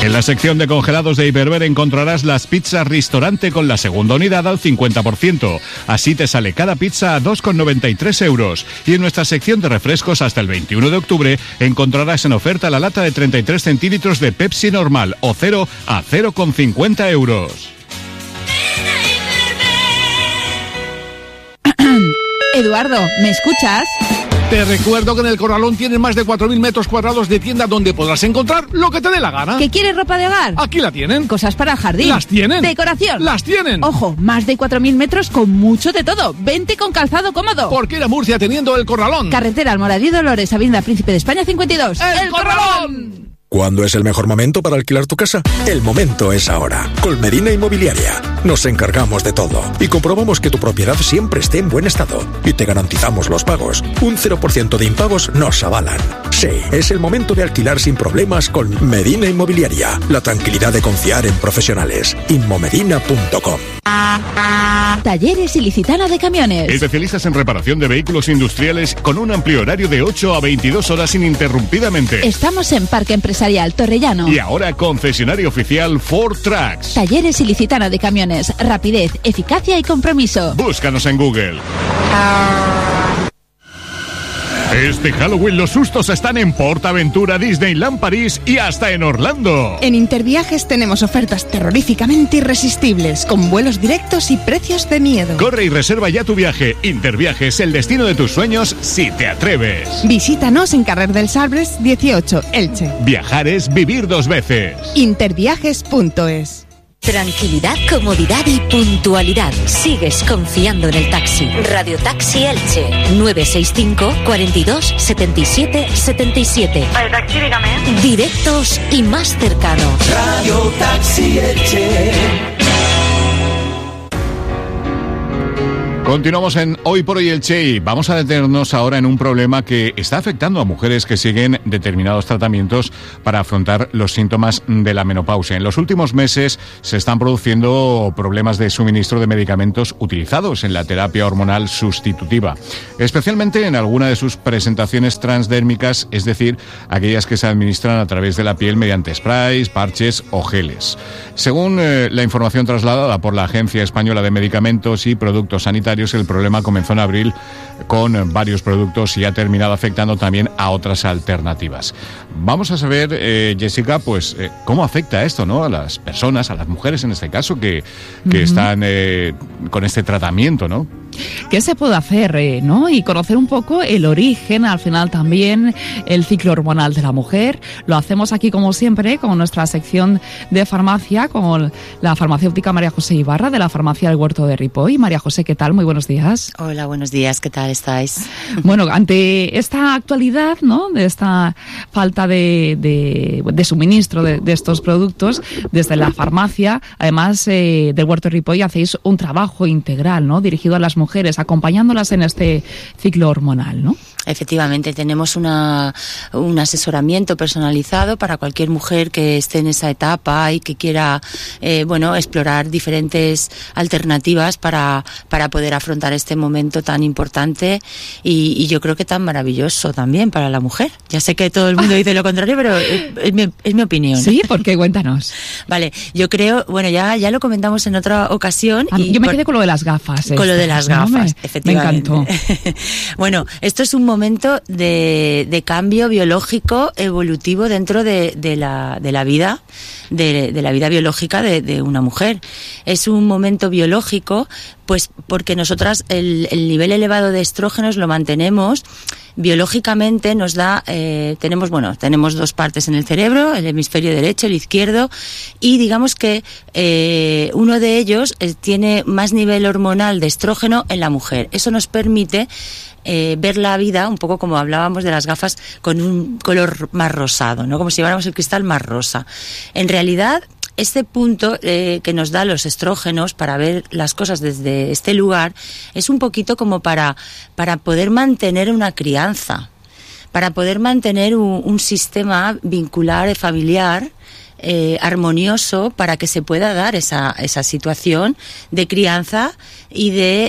En la sección de congelados de Hiperver encontrarás las pizzas Ristorante con la segunda unidad al 50%. Así te sale cada pizza a 2,93 euros. Y en nuestra sección de refrescos hasta el 21 de octubre encontrarás en oferta la lata de 33 centilitros de Pepsi normal o cero a 0,50 euros. Eduardo, ¿me escuchas? Te recuerdo que en El Corralón tienes más de 4.000 metros cuadrados de tienda donde podrás encontrar lo que te dé la gana. ¿Qué quieres, ropa de hogar? Aquí la tienen. Cosas para el jardín. Las tienen. Decoración. Las tienen. Ojo, más de 4.000 metros con mucho de todo. Vente con calzado cómodo. Porque ir a Murcia teniendo El Corralón. Carretera Almoradí Dolores, Avenida Príncipe de España 52. ¡El Corralón! ¿Cuándo es el mejor momento para alquilar tu casa? El momento es ahora. Con Medina Inmobiliaria nos encargamos de todo y comprobamos que tu propiedad siempre esté en buen estado y te garantizamos los pagos. Un 0% de impagos nos avalan. Sí, es el momento de alquilar sin problemas con Medina Inmobiliaria. La tranquilidad de confiar en profesionales. Inmomedina.com. Talleres Ilicitana de Camiones. Especialistas en reparación de vehículos industriales con un amplio horario de 8 a 22 horas ininterrumpidamente. Estamos en Parque Empresarial Torrellano. Y ahora concesionario oficial Ford Trucks. Talleres Ilicitana de Camiones. Rapidez, eficacia y compromiso. Búscanos en Google. Este Halloween los sustos están en PortAventura, Disneyland París y hasta en Orlando. En Interviajes tenemos ofertas terroríficamente irresistibles, con vuelos directos y precios de miedo. Corre y reserva ya tu viaje. Interviajes, el destino de tus sueños, si te atreves. Visítanos en Carrer dels Arbres 18, Elche. Viajar es vivir dos veces. Interviajes.es. Tranquilidad, comodidad y puntualidad. Sigues confiando en el taxi. Radio Taxi Elche. 965 42 77 77. El taxi, dígame. Directos y más cercanos. Radio Taxi Elche. Continuamos en Hoy por Hoy Elche y vamos a detenernos ahora en un problema que está afectando a mujeres que siguen determinados tratamientos para afrontar los síntomas de la menopausia. En los últimos meses se están produciendo problemas de suministro de medicamentos utilizados en la terapia hormonal sustitutiva, especialmente en alguna de sus presentaciones transdérmicas, es decir, aquellas que se administran a través de la piel mediante sprays, parches o geles. Según la información trasladada por la Agencia Española de Medicamentos y Productos Sanitarios, el problema comenzó en abril con varios productos y ha terminado afectando también a otras alternativas. Vamos a saber, Jessica, pues cómo afecta esto, ¿no? A las personas, a las mujeres en este caso, que están con este tratamiento, ¿no? ¿Qué se puede hacer, no? Y conocer un poco el origen, al final también el ciclo hormonal de la mujer. Lo hacemos aquí, como siempre, con nuestra sección de farmacia, con la farmacéutica María José Ibarra, de la farmacia del Huerto de Ripoll. María José, ¿qué tal? Muy buenos días. Hola, buenos días, ¿qué tal estáis? Bueno, ante esta actualidad, ¿no? De esta falta de suministro de estos productos, desde la farmacia, además del Huerto de Ripoll, hacéis un trabajo integral, ¿no? Dirigido a las mujeres, acompañándolas en este ciclo hormonal, ¿no? Efectivamente, tenemos un asesoramiento personalizado para cualquier mujer que esté en esa etapa y que quiera, explorar diferentes alternativas para poder afrontar este momento tan importante y yo creo que tan maravilloso también para la mujer. Ya sé que todo el mundo dice lo contrario, pero es mi opinión. Sí, ¿por qué? Cuéntanos. Vale, yo creo, ya lo comentamos en otra ocasión. Yo me quedé con lo de las gafas. Con lo de las gafas, efectivamente. Me encantó. Bueno, esto es un momento de cambio biológico evolutivo dentro de la vida, de la vida biológica de una mujer. Es un momento biológico, pues porque nosotras el nivel elevado de estrógenos lo mantenemos biológicamente, nos da, tenemos dos partes en el cerebro, el hemisferio derecho, el izquierdo, y digamos que uno de ellos tiene más nivel hormonal de estrógeno en la mujer. Eso nos permite ver la vida, un poco como hablábamos de las gafas, con un color más rosado, ¿no? Como si lleváramos el cristal más rosa. En realidad, este punto que nos da los estrógenos para ver las cosas desde este lugar es un poquito como para poder mantener una crianza, para poder mantener un sistema vincular familiar armonioso, para que se pueda dar esa situación de crianza y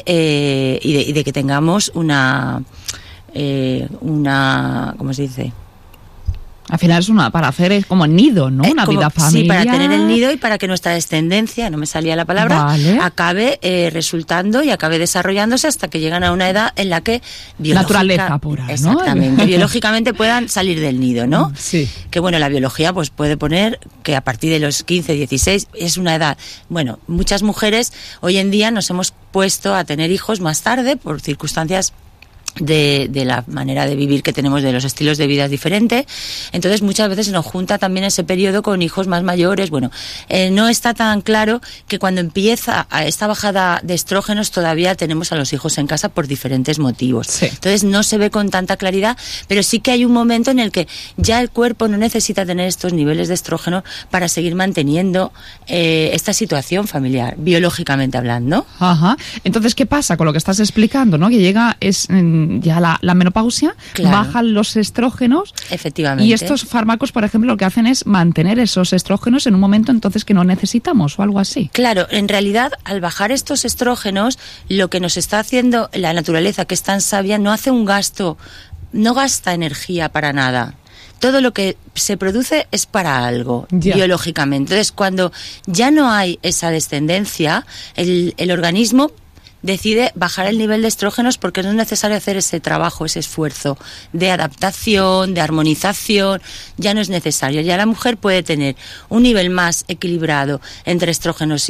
de que tengamos una ¿cómo se dice? Al final es para hacer es como nido, ¿no? Una vida familiar. Sí, para tener el nido y para que nuestra descendencia, no me salía la palabra, acabe resultando y acabe desarrollándose hasta que llegan a una edad en la que naturaleza pura, ¿no? Exactamente, biológicamente puedan salir del nido, ¿no? Sí. Que bueno, la biología pues puede poner que a partir de los 15, 16 es una edad. Bueno, muchas mujeres hoy en día nos hemos puesto a tener hijos más tarde por circunstancias de la manera de vivir que tenemos, de los estilos de vida diferentes. Entonces muchas veces nos junta también ese periodo con hijos más mayores. Bueno, no está tan claro que cuando empieza esta bajada de estrógenos todavía tenemos a los hijos en casa por diferentes motivos. Sí. Entonces no se ve con tanta claridad, pero sí que hay un momento en el que ya el cuerpo no necesita tener estos niveles de estrógeno para seguir manteniendo esta situación familiar, biológicamente hablando. Ajá. Entonces, ¿qué pasa con lo que estás explicando, no? Que llega ya la menopausia, claro, bajan los estrógenos. Efectivamente. Y estos fármacos, por ejemplo, lo que hacen es mantener esos estrógenos en un momento entonces que no necesitamos o algo así. Claro, en realidad, al bajar estos estrógenos, lo que nos está haciendo la naturaleza, que es tan sabia, no hace un gasto, no gasta energía para nada. Todo lo que se produce es para algo, biológicamente. Entonces, cuando ya no hay esa descendencia, el organismo decide bajar el nivel de estrógenos porque no es necesario hacer ese trabajo, ese esfuerzo de adaptación, de armonización, ya no es necesario. Ya la mujer puede tener un nivel más equilibrado entre estrógenos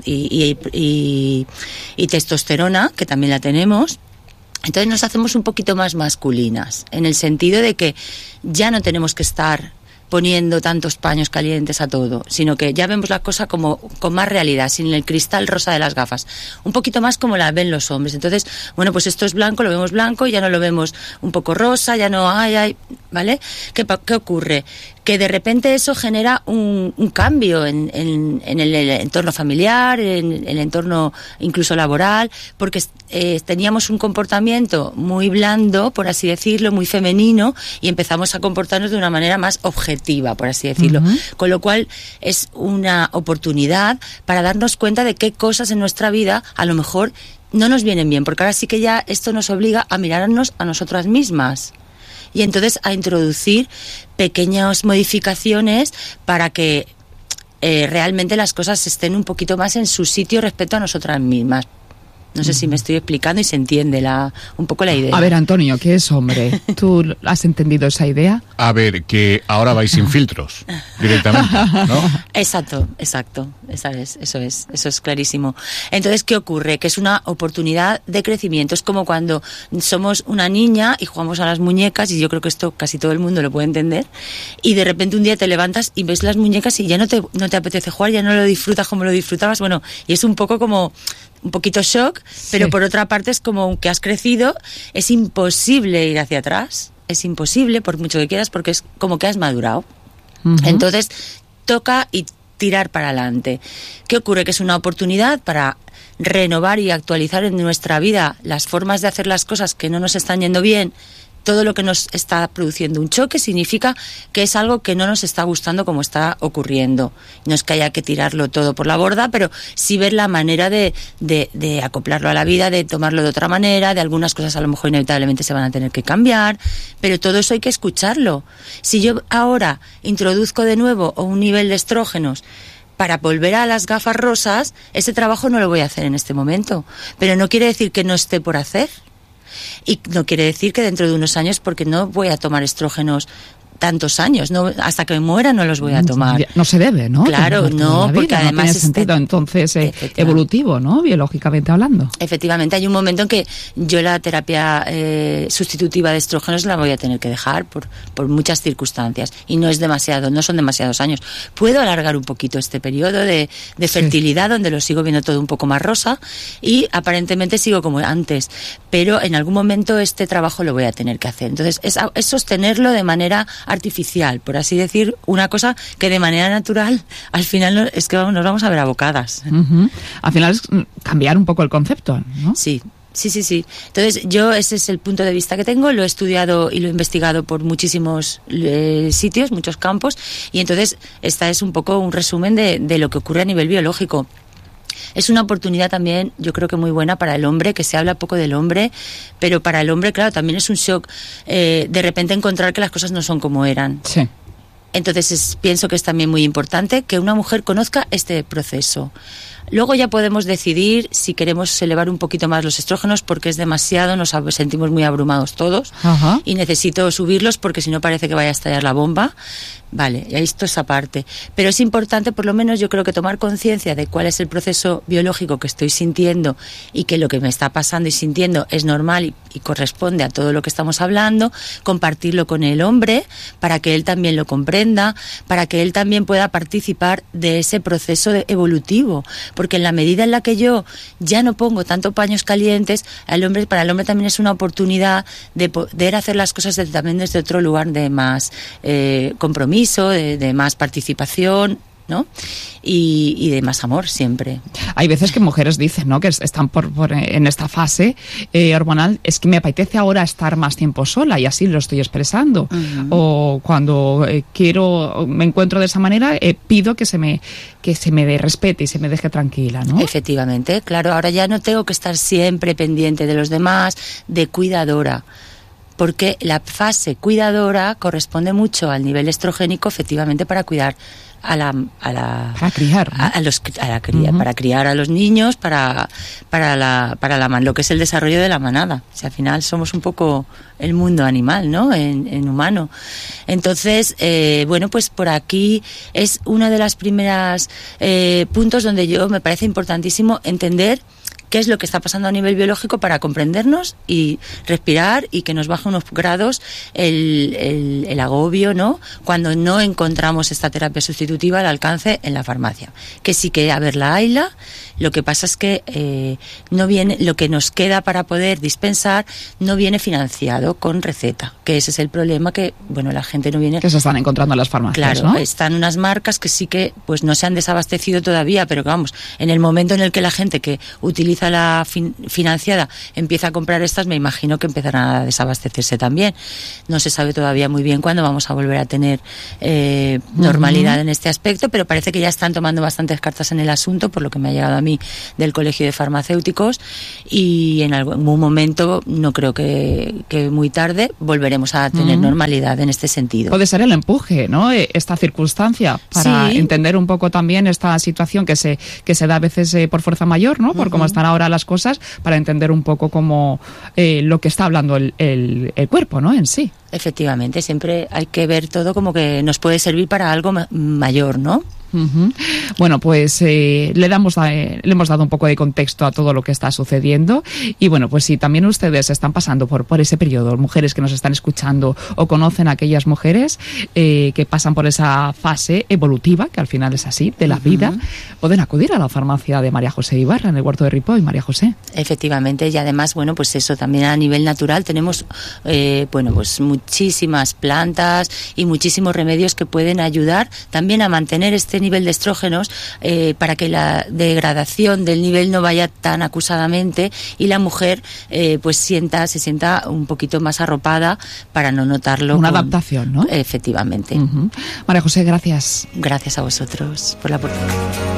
y testosterona, que también la tenemos. Entonces nos hacemos un poquito más masculinas, en el sentido de que ya no tenemos que estar poniendo tantos paños calientes a todo, sino que ya vemos la cosa como con más realidad, sin el cristal rosa de las gafas, un poquito más como la ven los hombres. Entonces, bueno, pues esto es blanco, lo vemos blanco, ya no lo vemos un poco rosa, ya no hay, ¿vale? ¿Qué ocurre? Que de repente eso genera un cambio en el entorno familiar, en el entorno incluso laboral, porque teníamos un comportamiento muy blando, por así decirlo, muy femenino, y empezamos a comportarnos de una manera más objetiva, por así decirlo. Uh-huh. Con lo cual es una oportunidad para darnos cuenta de qué cosas en nuestra vida a lo mejor no nos vienen bien, porque ahora sí que ya esto nos obliga a mirarnos a nosotras mismas. Y entonces a introducir pequeñas modificaciones para que realmente las cosas estén un poquito más en su sitio respecto a nosotras mismas. No sé si me estoy explicando y se entiende un poco la idea. A ver, Antonio, ¿qué es hombre? ¿Tú has entendido esa idea? A ver, que ahora vais sin filtros directamente, ¿no? Exacto. Eso es clarísimo. Entonces, ¿qué ocurre? Que es una oportunidad de crecimiento. Es como cuando somos una niña y jugamos a las muñecas, y yo creo que esto casi todo el mundo lo puede entender, y de repente un día te levantas y ves las muñecas y ya no te apetece jugar, ya no lo disfrutas como lo disfrutabas. Bueno, y es un poco como un poquito shock, pero sí, por otra parte es como que has crecido, es imposible ir hacia atrás, es imposible por mucho que quieras, porque es como que has madurado. Uh-huh. Entonces toca y tirar para adelante. ¿Qué ocurre? Que es una oportunidad para renovar y actualizar en nuestra vida las formas de hacer las cosas que no nos están yendo bien. Todo lo que nos está produciendo un choque significa que es algo que no nos está gustando como está ocurriendo. No es que haya que tirarlo todo por la borda, pero sí ver la manera de acoplarlo a la vida, de tomarlo de otra manera, de algunas cosas a lo mejor inevitablemente se van a tener que cambiar, pero todo eso hay que escucharlo. Si yo ahora introduzco de nuevo un nivel de estrógenos para volver a las gafas rosas, ese trabajo no lo voy a hacer en este momento, pero no quiere decir que no esté por hacer. Y no quiere decir que dentro de unos años, porque no voy a tomar estrógenos tantos años, no, hasta que me muera no los voy a tomar. No se debe, ¿no? Claro, no, porque además no tiene sentido entonces evolutivo, ¿no? Biológicamente hablando. Efectivamente, hay un momento en que yo la terapia sustitutiva de estrógenos la voy a tener que dejar por muchas circunstancias, y no son demasiados años. Puedo alargar un poquito este periodo de fertilidad, donde lo sigo viendo todo un poco más rosa y aparentemente sigo como antes, pero en algún momento este trabajo lo voy a tener que hacer. Entonces es sostenerlo de manera artificial, por así decir, una cosa que de manera natural al final es que nos vamos a ver abocadas. Uh-huh. Al final es cambiar un poco el concepto, ¿no? Sí. Entonces ese es el punto de vista que tengo, lo he estudiado y lo he investigado por muchísimos sitios, muchos campos, y entonces esta es un poco un resumen de lo que ocurre a nivel biológico. Es una oportunidad también, yo creo que muy buena para el hombre, que se habla poco del hombre, pero para el hombre, claro, también es un shock de repente encontrar que las cosas no son como eran. Sí. Entonces pienso que es también muy importante que una mujer conozca este proceso. Luego ya podemos decidir si queremos elevar un poquito más los estrógenos, porque es demasiado, nos sentimos muy abrumados todos. Ajá. Y necesito subirlos porque si no parece que vaya a estallar la bomba. Vale, y esto es aparte. Pero es importante, por lo menos yo creo que tomar conciencia de cuál es el proceso biológico que estoy sintiendo y que lo que me está pasando y sintiendo es normal y corresponde a todo lo que estamos hablando, compartirlo con el hombre para que él también lo comprenda, para que él también pueda participar de ese proceso evolutivo. Porque en la medida en la que yo ya no pongo tanto paños calientes, para el hombre también es una oportunidad de poder hacer las cosas también desde otro lugar de más compromiso, de más participación, ¿no? Y de más amor siempre. Hay veces que mujeres dicen, ¿no?, que están en esta fase hormonal, es que me apetece ahora estar más tiempo sola y así lo estoy expresando. Uh-huh. O cuando me encuentro de esa manera, pido que se me respete y se me deje tranquila, ¿no? Efectivamente, claro, ahora ya no tengo que estar siempre pendiente de los demás, de cuidadora. Porque la fase cuidadora corresponde mucho al nivel estrogénico, efectivamente, para cuidar para criar, ¿no? Para criar a los niños, para lo que es el desarrollo de la manada. O sea, al final somos un poco el mundo animal, ¿no? En humano. Entonces, bueno, pues por aquí es una de las primeras puntos donde me parece importantísimo entender qué es lo que está pasando a nivel biológico para comprendernos y respirar y que nos baje unos grados el agobio, ¿no? Cuando no encontramos esta terapia sustitutiva al alcance en la farmacia. Que sí que haberla hayla, lo que pasa es que no viene, lo que nos queda para poder dispensar no viene financiado con receta, que ese es el problema, que bueno, la gente no viene. Que se están encontrando en las farmacias, claro, ¿no? Están unas marcas que sí que pues no se han desabastecido todavía, pero que vamos, en el momento en el que la gente que utiliza la financiada empieza a comprar estas, me imagino que empezarán a desabastecerse también. No se sabe todavía muy bien cuándo vamos a volver a tener normalidad en este aspecto, pero parece que ya están tomando bastantes cartas en el asunto, por lo que me ha llegado a mí del Colegio de Farmacéuticos, y en algún momento, no creo que muy tarde, volveremos a tener normalidad en este sentido. Puede ser el empuje, ¿no? Esta circunstancia para entender un poco también esta situación que se da a veces por fuerza mayor, ¿no? Por cómo están ahora las cosas, para entender un poco cómo lo que está hablando el cuerpo, ¿no? En sí. Efectivamente, siempre hay que ver todo como que nos puede servir para algo mayor, ¿no? Uh-huh. Bueno, pues le hemos dado un poco de contexto a todo lo que está sucediendo, y bueno, pues si también ustedes están pasando por ese periodo, mujeres que nos están escuchando o conocen a aquellas mujeres que pasan por esa fase evolutiva, que al final es así, de la vida, pueden acudir a la farmacia de María José Ibarra en el Huerto de Ripoll. María José. Efectivamente, y además, bueno, pues eso también a nivel natural tenemos bueno, pues muchísimas plantas y muchísimos remedios que pueden ayudar también a mantener este nivel de estrógenos, para que la degradación del nivel no vaya tan acusadamente y la mujer pues se sienta un poquito más arropada para no notarlo. Una adaptación, ¿no? Efectivamente. María José, gracias. Gracias a vosotros por la oportunidad.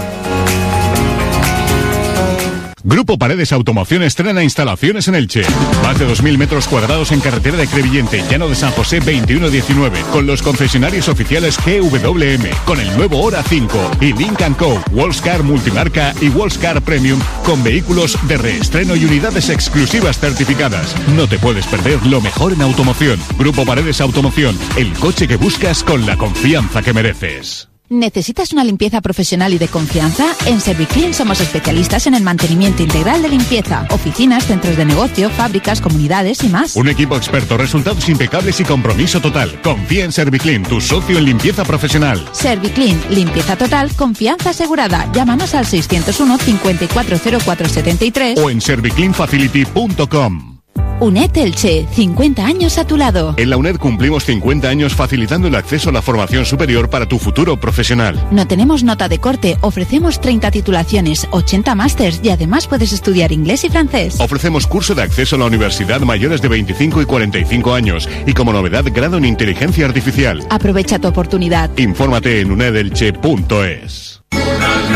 Grupo Paredes Automoción estrena instalaciones en Elche. Más de 2.000 metros cuadrados en carretera de Crevillente, Llano de San José 2119, con los concesionarios oficiales GWM, con el nuevo Hora 5 y Lynk & Co, Wallscar Multimarca y Wallscar Premium, con vehículos de reestreno y unidades exclusivas certificadas. No te puedes perder lo mejor en automoción. Grupo Paredes Automoción, el coche que buscas con la confianza que mereces. ¿Necesitas una limpieza profesional y de confianza? En Serviclean somos especialistas en el mantenimiento integral de limpieza. Oficinas, centros de negocio, fábricas, comunidades y más. Un equipo experto, resultados impecables y compromiso total. Confía en Serviclean, tu socio en limpieza profesional. Serviclean, limpieza total, confianza asegurada. Llámanos al 601 540473 o en servicleanfacility.com. UNED Elche, 50 años a tu lado. En la UNED cumplimos 50 años facilitando el acceso a la formación superior para tu futuro profesional. No tenemos nota de corte, ofrecemos 30 titulaciones, 80 másters y además puedes estudiar inglés y francés. Ofrecemos curso de acceso a la universidad mayores de 25 y 45 años y como novedad grado en inteligencia artificial. Aprovecha tu oportunidad. Infórmate en unedelche.es.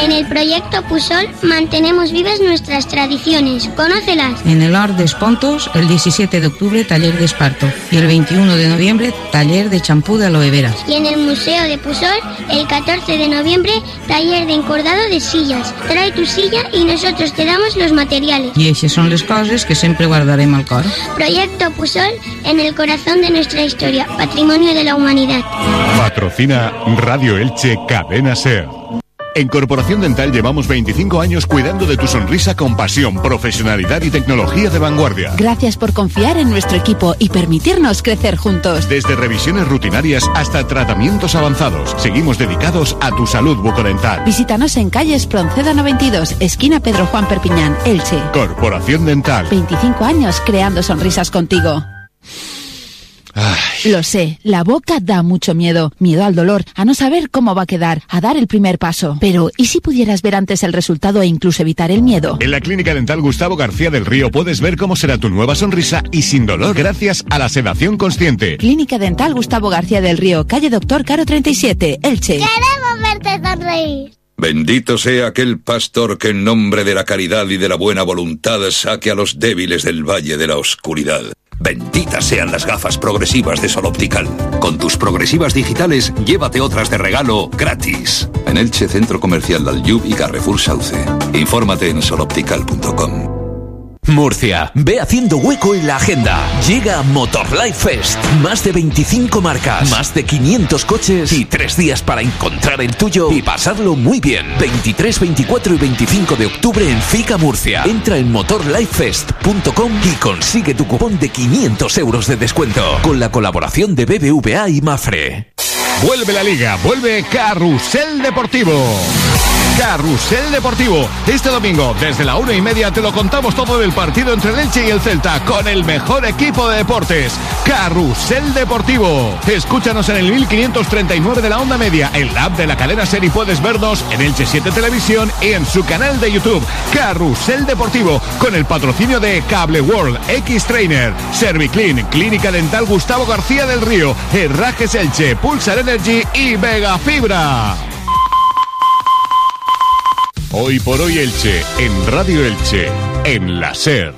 En el proyecto Pusol mantenemos vivas nuestras tradiciones. Conócelas. En el Arc de Espontos, el 17 de octubre, taller de esparto. Y el 21 de noviembre, taller de champú de aloe vera. Y en el Museo de Pusol, el 14 de noviembre, taller de encordado de sillas. Trae tu silla y nosotros te damos los materiales. I aquestes són les coses que sempre guardarem al cor. Proyecto Pusol en el corazón de nuestra historia, patrimonio de la humanidad. Patrocina Radio Elche Cadena SER. En Corporación Dental llevamos 25 años cuidando de tu sonrisa con pasión, profesionalidad y tecnología de vanguardia. Gracias por confiar en nuestro equipo y permitirnos crecer juntos. Desde revisiones rutinarias hasta tratamientos avanzados, seguimos dedicados a tu salud bucodental. Visítanos en calle Espronceda 92, esquina Pedro Juan Perpiñán, Elche. Corporación Dental. 25 años creando sonrisas contigo. Ay. Lo sé, la boca da mucho miedo. Miedo al dolor, a no saber cómo va a quedar, a dar el primer paso. Pero, ¿y si pudieras ver antes el resultado e incluso evitar el miedo? En la Clínica Dental Gustavo García del Río puedes ver cómo será tu nueva sonrisa y sin dolor gracias a la sedación consciente. Clínica Dental Gustavo García del Río, calle Doctor Caro 37, Elche. ¡Queremos verte sonreír! Bendito sea aquel pastor que en nombre de la caridad y de la buena voluntad saque a los débiles del valle de la oscuridad. Benditas sean las gafas progresivas de Sol Optical. Con tus progresivas digitales, llévate otras de regalo gratis. En Elche, Centro Comercial Dalyub y Carrefour Sauce. Infórmate en soloptical.com. Murcia, ve haciendo hueco en la agenda. Llega Motorlife Fest. Más de 25 marcas, más de 500 coches y 3 días para encontrar el tuyo y pasarlo muy bien. 23, 24 y 25 de octubre en Fica Murcia. Entra en motorlifefest.com y consigue tu cupón de 500 euros de descuento. Con la colaboración de BBVA y Mafre. Vuelve la Liga, vuelve Carrusel Deportivo. Carrusel Deportivo. Este domingo, desde la 1:30, te lo contamos todo del partido entre el Elche y el Celta, con el mejor equipo de deportes. Carrusel Deportivo. Escúchanos en el 1539 de la onda media, en la app de la cadena SER, y puedes vernos en Elche 7 Televisión y en su canal de YouTube. Carrusel Deportivo, con el patrocinio de Cable World, X-Trainer, Serviclean, Clínica Dental Gustavo García del Río, Herrajes Elche, Pulsar Energy y Vega Fibra. Hoy por hoy Elche, en Radio Elche, en la SER.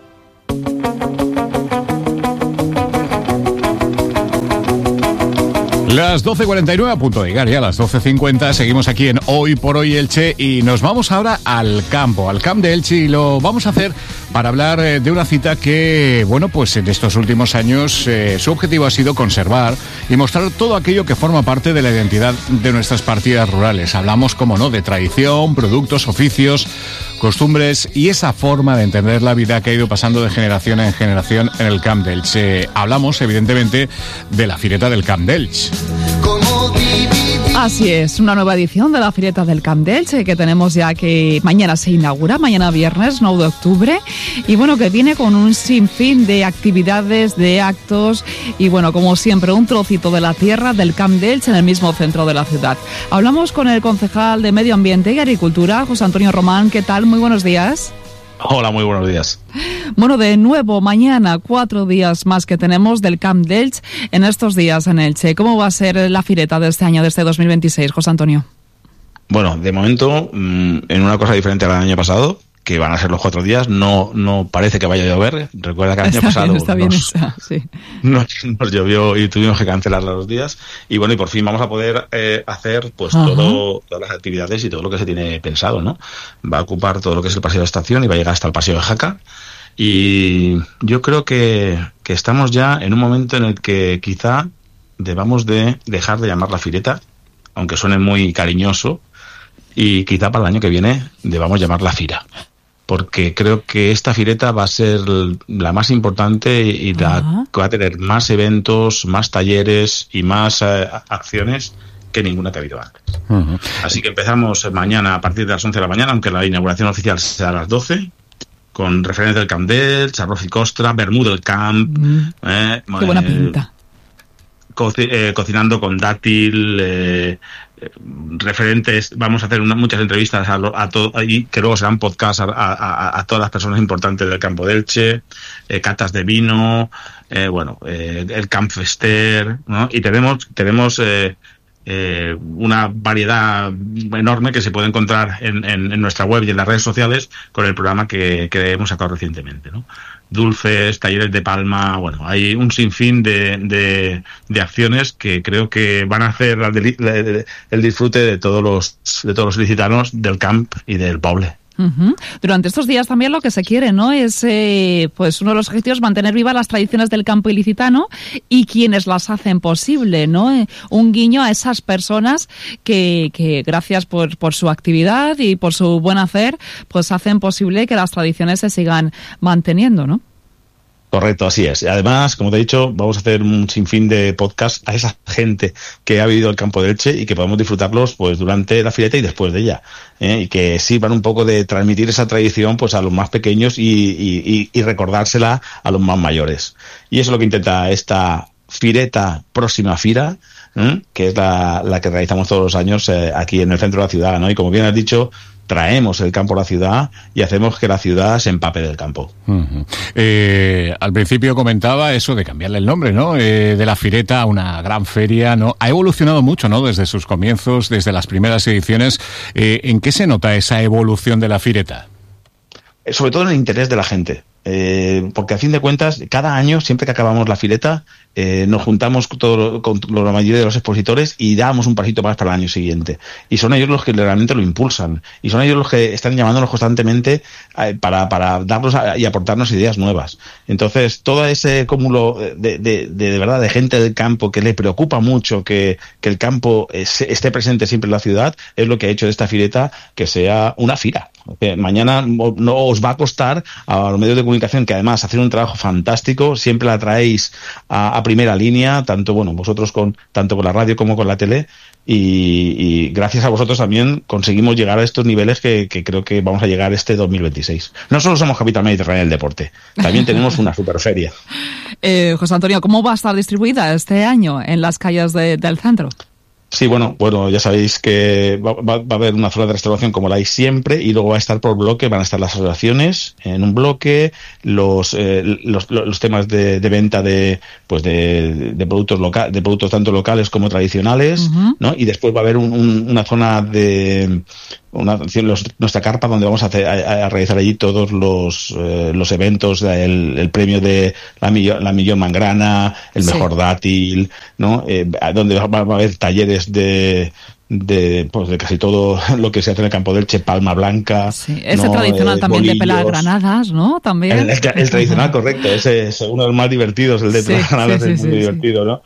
Las 12:49, a punto de llegar ya a las 12:50, seguimos aquí en Hoy por Hoy Elche y nos vamos ahora al Camp de Elche, y lo vamos a hacer para hablar de una cita que, bueno, pues en estos últimos años su objetivo ha sido conservar y mostrar todo aquello que forma parte de la identidad de nuestras partidas rurales. Hablamos, como no, de tradición, productos, oficios, costumbres y esa forma de entender la vida que ha ido pasando de generación en generación en el Camp de Elche. Hablamos, evidentemente, de la Fireta del Camp de Elche. Así es, una nueva edición de la Fireta del Camp de Elche que tenemos ya, que mañana se inaugura, mañana viernes 9 de octubre, y bueno, que viene con un sinfín de actividades, de actos y bueno, como siempre, un trocito de la tierra del Camp de Elche en el mismo centro de la ciudad. Hablamos con el concejal de Medio Ambiente y Agricultura, José Antonio Román. ¿Qué tal? Muy buenos días. Hola, muy buenos días. Bueno, de nuevo, mañana 4 días más que tenemos del Camp de Elche en estos días en Elche. ¿Cómo va a ser la fireta de este año, de este 2026, José Antonio? Bueno, de momento, en una cosa diferente al año pasado, que van a ser los 4 días, no parece que vaya a llover. Recuerda que el año pasado nos llovió y tuvimos que cancelar los días. Y bueno, y por fin vamos a poder hacer pues todas las actividades y todo lo que se tiene pensado, ¿no? Va a ocupar todo lo que es el paseo de estación y va a llegar hasta el paseo de Jaca. Y yo creo que estamos ya en un momento en el que quizá debamos de dejar de llamarla fireta, aunque suene muy cariñoso, y quizá para el año que viene debamos llamarla fira, porque creo que esta fireta va a ser la más importante y la que va a tener más eventos, más talleres y más acciones que ninguna que ha habido antes. Así que empezamos mañana a partir de las 11 de la mañana, aunque la inauguración oficial sea a las 12, con referentes del Camp de Elche, arroz y costra, vermú del camp. Qué buena pinta. Cocinando con dátil, referentes. Vamos a hacer muchas entrevistas a todo, y que luego serán podcasts a todas las personas importantes del campo de Elche, catas de vino, el Camp Fester, ¿no? Y tenemos una variedad enorme que se puede encontrar en nuestra web y en las redes sociales con el programa que hemos sacado recientemente, ¿no? Dulces, talleres de palma, bueno, hay un sinfín de acciones que creo que van a hacer el disfrute de todos los ilicitanos del camp y del poble. Uh-huh. Durante estos días también lo que se quiere, ¿no? Es, pues uno de los objetivos, mantener vivas las tradiciones del campo ilicitano y quienes las hacen posible, ¿no? Un guiño a esas personas que gracias por su actividad y por su buen hacer, pues hacen posible que las tradiciones se sigan manteniendo, ¿no? Correcto, así es. Además, como te he dicho, vamos a hacer un sinfín de podcasts a esa gente que ha vivido el campo de Elche y que podamos disfrutarlos pues durante la fileta y después de ella, y que sirvan un poco de transmitir esa tradición pues a los más pequeños y recordársela a los más mayores. Y eso es lo que intenta esta fireta próxima fira, que es la que realizamos todos los años aquí en el centro de la ciudad, ¿no? Y como bien has dicho, traemos el campo a la ciudad y hacemos que la ciudad se empape del campo. Uh-huh. Al principio comentaba eso de cambiarle el nombre, ¿no? De la fireta a una gran feria, ¿no? Ha evolucionado mucho, ¿no? Desde sus comienzos, desde las primeras ediciones. ¿En qué se nota esa evolución de la fireta? Sobre todo en el interés de la gente. Porque a fin de cuentas, cada año, siempre que acabamos la fileta, nos juntamos con la mayoría de los expositores y damos un pasito más para el año siguiente. Y son ellos los que realmente lo impulsan. Y son ellos los que están llamándonos constantemente para darnos y aportarnos ideas nuevas. Entonces, todo ese cúmulo de verdad de gente del campo que le preocupa mucho que el campo esté presente siempre en la ciudad, es lo que ha hecho de esta fileta que sea una fira. Mañana no os va a costar a los medios de comunicación, que además hacen un trabajo fantástico, siempre la traéis a primera línea, tanto vosotros tanto con la radio como con la tele, y gracias a vosotros también conseguimos llegar a estos niveles que creo que vamos a llegar este 2026. No solo somos Capital Mediterránea del deporte, también tenemos una superferia. José Antonio, ¿cómo va a estar distribuida este año en las calles del centro? Sí, bueno, ya sabéis que va a haber una zona de restauración como la hay siempre, y luego va a estar por bloque, van a estar las asociaciones en un bloque, los temas de venta de productos de productos tanto locales como tradicionales, uh-huh, ¿no? Y después va a haber una zona nuestra carpa donde vamos a realizar allí todos los eventos, el premio de la millón mangrana, el mejor dátil, ¿no? Donde va a haber talleres de casi todo lo que se hace en el campo de Elche, palma blanca. Sí, ese tradicional también bolillos, de pelar granadas, ¿no? También. El tradicional, correcto, ese es uno de los más divertidos, el de pelar granadas es muy divertido, ¿no?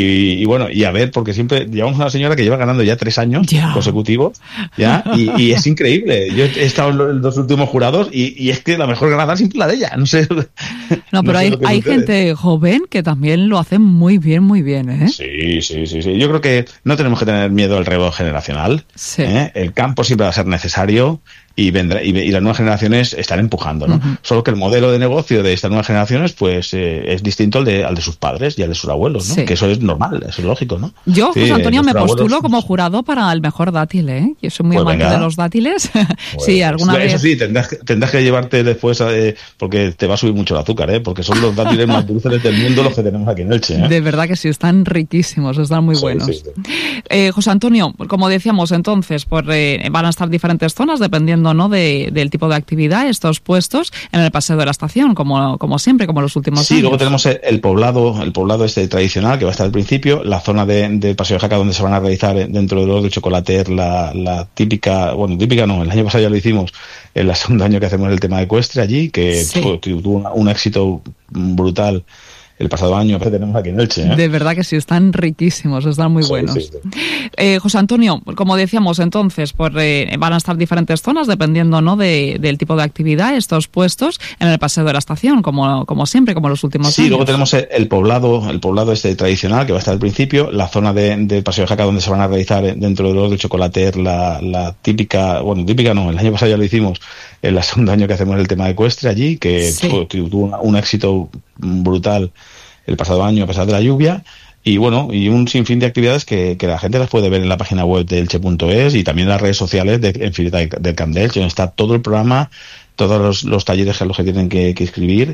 Y bueno, y a ver, porque siempre llevamos una señora que lleva ganando ya 3 años consecutivos, ¿ya? Y es increíble. Yo he estado en los 2 últimos jurados y es que la mejor granada siempre la de ella, no sé. No, pero hay gente joven que también lo hace muy bien, ¿eh? Sí. Yo creo que no tenemos que tener miedo al relevo generacional. Sí. El campo siempre va a ser necesario y las nuevas generaciones están empujando, ¿no? Uh-huh. Solo que el modelo de negocio de estas nuevas generaciones pues es distinto al de sus padres y al de sus abuelos, ¿no? Sí. Que eso es normal, eso es lógico, ¿no? Yo, José Antonio, me postulo como jurado para el mejor dátil, ¿eh? Yo soy muy amante de los dátiles. Sí, alguna vez. Eso sí, tendrás que llevarte después porque te va a subir mucho el azúcar, ¿eh? Porque son los dátiles más dulces del mundo los que tenemos aquí en Elche, ¿eh? De verdad que sí, están riquísimos, están muy buenos. Sí. José Antonio, como decíamos entonces, pues van a estar diferentes zonas dependiendo, ¿no? Del tipo de actividad, estos puestos en el paseo de la estación, como siempre, como los últimos años. Sí, luego tenemos el poblado este tradicional que va a estar al principio, la zona del paseo de Jaca donde se van a realizar dentro de los de Chocolater la típica, típica no, el año pasado ya lo hicimos, el segundo año que hacemos el tema ecuestre allí, que tuvo un éxito brutal el pasado año que tenemos aquí en Elche, ¿eh? De verdad que sí, están riquísimos, están muy buenos. Sí. José Antonio, como decíamos entonces, pues van a estar diferentes zonas dependiendo, ¿no? del tipo de actividad, estos puestos en el paseo de la estación, como siempre, como los últimos años. Sí, luego tenemos el poblado este tradicional que va a estar al principio, la zona del paseo de Jaca donde se van a realizar dentro de los de Chocolater la típica, típica no, el año pasado ya lo hicimos, el segundo año que hacemos el tema ecuestre allí, que tuvo un éxito brutal el pasado año a pesar de la lluvia, y un sinfín de actividades que la gente las puede ver en la página web de elche.es y también en las redes sociales en Fileta del Camp de Elche, donde está todo el programa, todos los talleres a los que tienen que inscribir,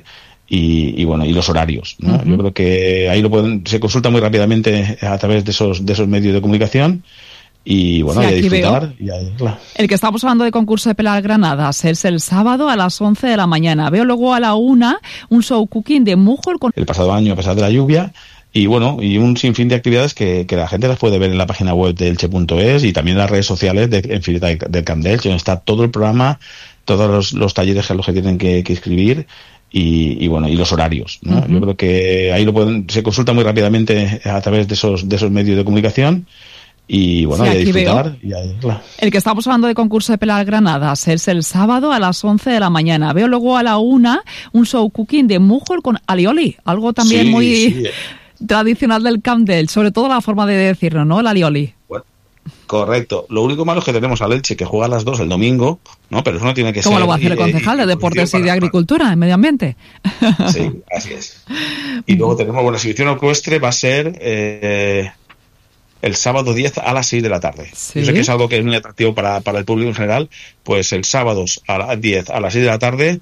y los horarios, ¿no? Yo creo que ahí se consulta muy rápidamente a través de esos medios de comunicación. Y bueno, sí, y a disfrutar. El que estamos hablando de concurso de pelar granadas es el sábado a las 11 de la mañana. Veo luego a la 1 un show cooking de Mújol. El pasado año, a pesar de la lluvia, y bueno, y un sinfín de actividades que la gente las puede ver en la página web de elche.es y también en las redes sociales en Fireta del Camp de Elche, donde está todo el programa, todos los talleres a los que tienen que inscribir. Y bueno, y los horarios, ¿no? Yo creo que ahí se consulta muy rápidamente a través de esos medios de comunicación. Y bueno, sí, y a disfrutar. El que estamos hablando de concurso de pelar granadas es el sábado a las 11 de la mañana. Veo luego a la 1 un show cooking de Mújol con alioli, algo también muy tradicional del Camp de Elche, sobre todo la forma de decirlo, ¿no? El alioli. Bueno, correcto. Lo único malo es que tenemos al Elche que juega a las 2 el domingo, ¿no? Pero eso no tiene que ser... ¿Cómo lo va a hacer el concejal de Deportes y de Agricultura en Medio Ambiente? Sí, así es. Y luego tenemos, la exhibición ecuestre va a ser... el sábado 10 a las 6 de la tarde. ¿Sí? Yo sé que es algo que es muy atractivo para el público en general, pues el sábado a las 10 a las 6 de la tarde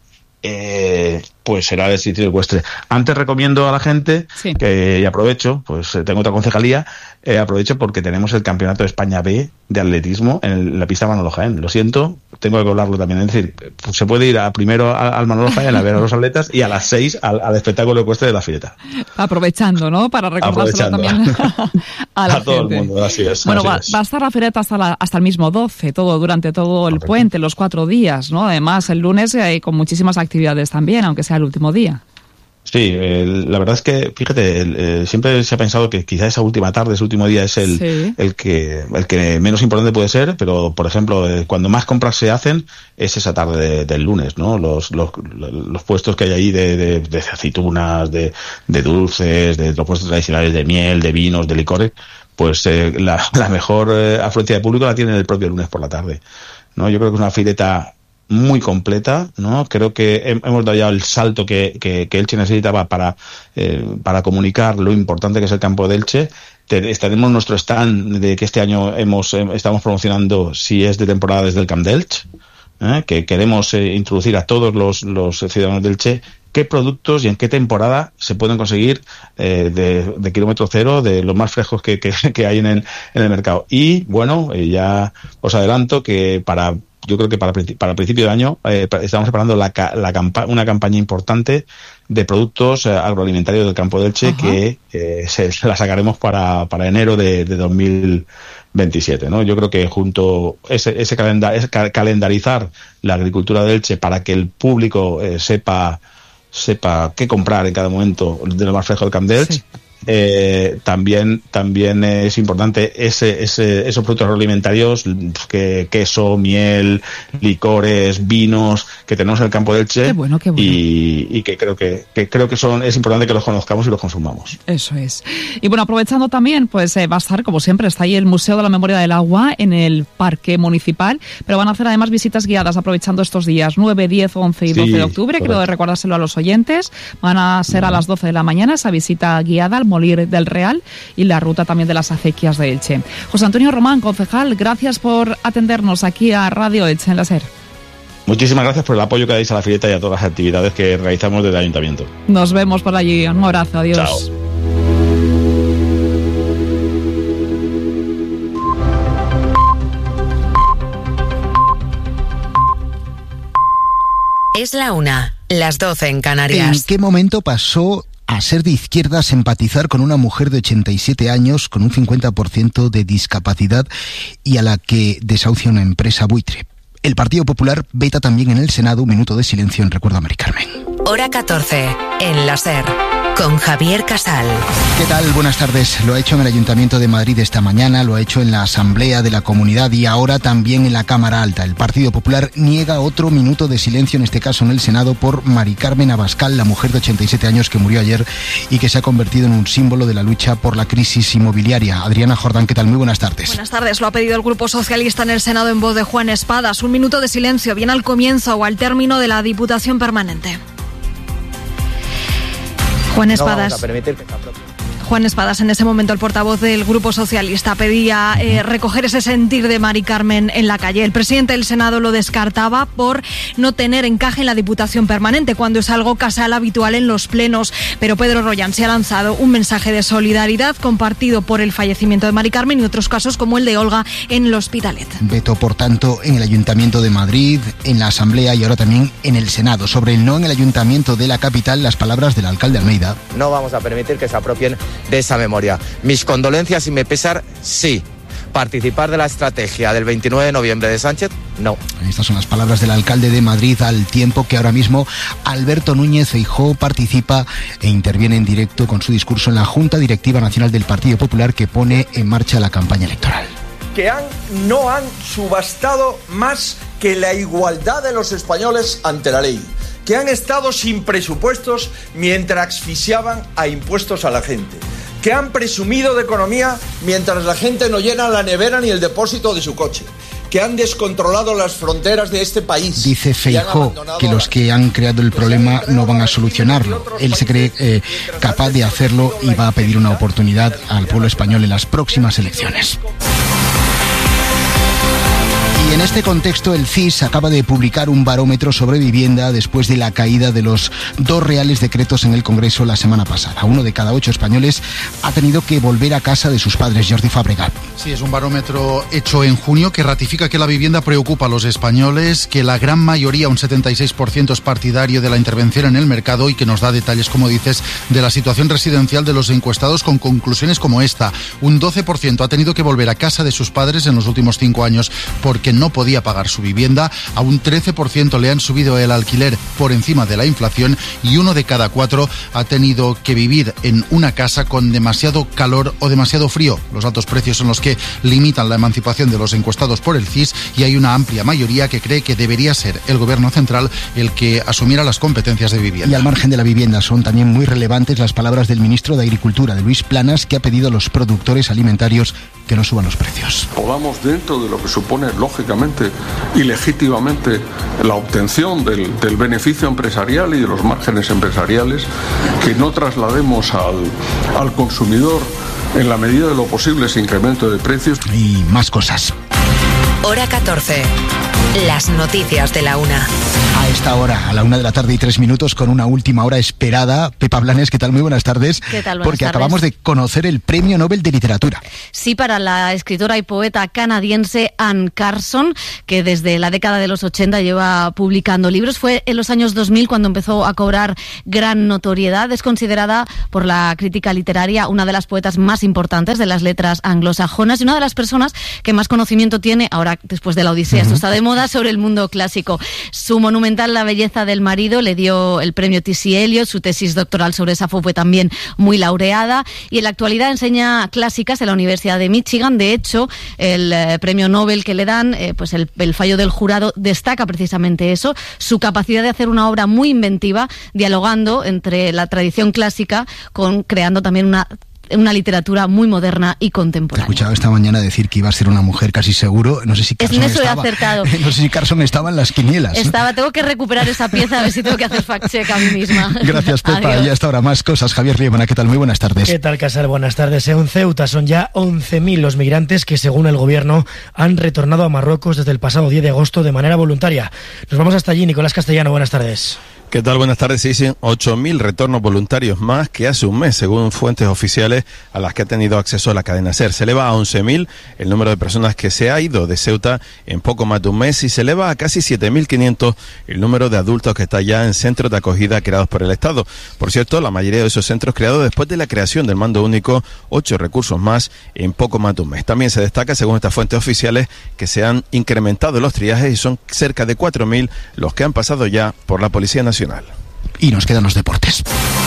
pues será el sitio ecuestre. Antes recomiendo a la gente que, y aprovecho, pues tengo otra concejalía, aprovecho porque tenemos el Campeonato de España B de atletismo en la pista Manolo Jaén. Lo siento, tengo que colarlo también. Es decir, se puede ir primero al Manolo Jaén a ver a los atletas y a las 6 al espectáculo ecuestre de la Fireta. Aprovechando, ¿no? Para recordárselo también a la todo gente. El mundo, así es. Bueno, así va a estar la Fireta hasta el mismo 12, durante todo el puente, los 4 días, ¿no? Además, el lunes hay con muchísimas actividades también, aunque sea el último día. Sí, la verdad es que, fíjate, siempre se ha pensado que quizá esa última tarde, ese último día es el que menos importante puede ser, pero, por ejemplo, cuando más compras se hacen es esa tarde del lunes, ¿no? Los puestos que hay ahí de aceitunas, de dulces, de los puestos tradicionales de miel, de vinos, de licores, pues la mejor afluencia de público la tienen el propio lunes por la tarde, ¿no? Yo creo que es una fireta muy completa, ¿no? Creo que hemos dado ya el salto que Elche necesitaba para comunicar lo importante que es el campo de Elche. Estaremos nuestro stand de que este año estamos promocionando, si es de temporada, desde el Camp de Elche, que queremos introducir a todos los ciudadanos de Elche qué productos y en qué temporada se pueden conseguir de kilómetro cero, de los más frescos que hay en el mercado. Y bueno, ya os adelanto que yo creo que para el principio de año estamos preparando una campaña importante de productos agroalimentarios del campo de Elche. Ajá. Que la sacaremos para enero de 2027, ¿no? Yo creo que junto ese calendarizar la agricultura de Elche para que el público sepa qué comprar en cada momento de lo más fresco del camp de Elche. Sí. También es importante esos productos agroalimentarios, queso, miel, licores, vinos que tenemos en el campo de Elche. Qué bueno. Y que creo que es importante que los conozcamos y los consumamos. Eso es. Y bueno, aprovechando también, pues va a estar, como siempre, está ahí el Museo de la Memoria del Agua en el Parque Municipal, pero van a hacer además visitas guiadas aprovechando estos días 9, 10, 11 y 12 de octubre. Correcto. Quiero recordárselo a los oyentes. Van a ser a las 12 de la mañana esa visita guiada al Molir del Real y la ruta también de las acequias de Elche. José Antonio Román, concejal, gracias por atendernos aquí a Radio Elche en la SER. Muchísimas gracias por el apoyo que dais a la Fireta y a todas las actividades que realizamos desde el Ayuntamiento. Nos vemos por allí. Un abrazo. Adiós. Chao. Es la 1, las 12 en Canarias. ¿En qué momento pasó a ser de izquierdas empatizar con una mujer de 87 años con un 50% de discapacidad y a la que desahucia una empresa buitre? El Partido Popular veta también en el Senado un minuto de silencio en recuerdo a Mari Carmen. Hora 14, en la SER, con Javier Casal. ¿Qué tal? Buenas tardes. Lo ha hecho en el Ayuntamiento de Madrid esta mañana, lo ha hecho en la Asamblea de la Comunidad y ahora también en la Cámara Alta. El Partido Popular niega otro minuto de silencio, en este caso en el Senado, por Mari Carmen Abascal, la mujer de 87 años que murió ayer y que se ha convertido en un símbolo de la lucha por la crisis inmobiliaria. Adriana Jordán, ¿qué tal? Muy buenas tardes. Buenas tardes. Lo ha pedido el Grupo Socialista en el Senado en voz de Juan Espadas. Un minuto de silencio, bien al comienzo o al término de la Diputación Permanente. Juan Espadas. No vamos a permitir que Juan Espadas, en ese momento el portavoz del Grupo Socialista, pedía recoger ese sentir de Mari Carmen en la calle. El presidente del Senado lo descartaba por no tener encaje en la Diputación Permanente, cuando es algo casual habitual en los plenos. Pero Pedro Rollán se ha lanzado un mensaje de solidaridad compartido por el fallecimiento de Mari Carmen y otros casos como el de Olga en el Hospitalet. Veto, por tanto, en el Ayuntamiento de Madrid, en la Asamblea y ahora también en el Senado. Sobre el no en el Ayuntamiento de la capital, las palabras del alcalde Almeida. No vamos a permitir que se apropien de esa memoria. Mis condolencias y mi pesar, sí. Participar de la estrategia del 29 de noviembre de Sánchez, no. Estas son las palabras del alcalde de Madrid, al tiempo que ahora mismo Alberto Núñez Feijóo participa e interviene en directo con su discurso en la Junta Directiva Nacional del Partido Popular, que pone en marcha la campaña electoral. Que no han subastado más que la igualdad de los españoles ante la ley, que han estado sin presupuestos mientras asfixiaban a impuestos a la gente, que han presumido de economía mientras la gente no llena la nevera ni el depósito de su coche, que han descontrolado las fronteras de este país. Dice Feijóo que los que han creado el problema no van a solucionarlo. Él se cree capaz de hacerlo y va a pedir una oportunidad al pueblo español en las próximas elecciones. Y en este contexto, el CIS acaba de publicar un barómetro sobre vivienda después de la caída de los 2 reales decretos en el Congreso la semana pasada. 1 de cada 8 españoles ha tenido que volver a casa de sus padres. Jordi Fabregat. Sí, es un barómetro hecho en junio que ratifica que la vivienda preocupa a los españoles, que la gran mayoría, un 76%, es partidario de la intervención en el mercado y que nos da detalles, como dices, de la situación residencial de los encuestados, con conclusiones como esta. Un 12% ha tenido que volver a casa de sus padres en los últimos 5 años porque no podía pagar su vivienda. A un 13% le han subido el alquiler por encima de la inflación y 1 de cada 4 ha tenido que vivir en una casa con demasiado calor o demasiado frío. Los altos precios son los que limitan la emancipación de los encuestados por el CIS y hay una amplia mayoría que cree que debería ser el Gobierno central el que asumiera las competencias de vivienda. Y al margen de la vivienda son también muy relevantes las palabras del ministro de Agricultura, de Luis Planas, que ha pedido a los productores alimentarios que no suban los precios. Podamos, dentro de lo que supone lógicamente y legítimamente la obtención del beneficio empresarial y de los márgenes empresariales, que no traslademos al consumidor en la medida de lo posible ese incremento de precios. Y más cosas. Hora 14. Las noticias de la 1. A esta hora, a la 1 de la tarde y 3 minutos, con una última hora esperada. Pepa Blanes, ¿qué tal? Muy buenas tardes. ¿Qué tal? Buenas Porque tardes. Acabamos de conocer el Premio Nobel de Literatura. Sí, para la escritora y poeta canadiense Anne Carson, que desde la década de los 80 lleva publicando libros. Fue en los años 2000 cuando empezó a cobrar gran notoriedad. Es considerada por la crítica literaria una de las poetas más importantes de las letras anglosajonas y una de las personas que más conocimiento tiene, ahora después de la Odisea, esto está de moda, sobre el mundo clásico. Su monumental La belleza del marido le dio el premio T.C. Eliot, su tesis doctoral sobre Safo fue también muy laureada y en la actualidad enseña clásicas en la Universidad de Michigan. De hecho, el premio Nobel que le dan, pues el fallo del jurado destaca precisamente eso, su capacidad de hacer una obra muy inventiva, dialogando entre la tradición clásica creando también una literatura muy moderna y contemporánea. Te he escuchado esta mañana decir que iba a ser una mujer casi seguro. No sé si Carson en eso he acertado. No sé si Carson estaba en las quinielas. Tengo que recuperar esa pieza, a ver si tengo que hacer fact-check a mí misma. Gracias, Pepa. Adiós. Y hasta ahora más cosas. Javier Liebana, ¿qué tal? Muy buenas tardes. ¿Qué tal, Casal? Buenas tardes. En Ceuta son ya 11.000 los migrantes que, según el gobierno, han retornado a Marruecos desde el pasado 10 de agosto de manera voluntaria. Nos vamos hasta allí. Nicolás Castellano, buenas tardes. ¿Qué tal? Buenas tardes. Se dicen 8.000 retornos voluntarios más que hace un mes, según fuentes oficiales a las que ha tenido acceso a la cadena SER. Se eleva a 11.000 el número de personas que se ha ido de Ceuta en poco más de un mes y se eleva a casi 7.500 el número de adultos que está ya en centros de acogida creados por el Estado. Por cierto, la mayoría de esos centros creados después de la creación del mando único, 8 recursos más en poco más de un mes. También se destaca, según estas fuentes oficiales, que se han incrementado los triajes y son cerca de 4.000 los que han pasado ya por la Policía Nacional. Y nos quedan los deportes.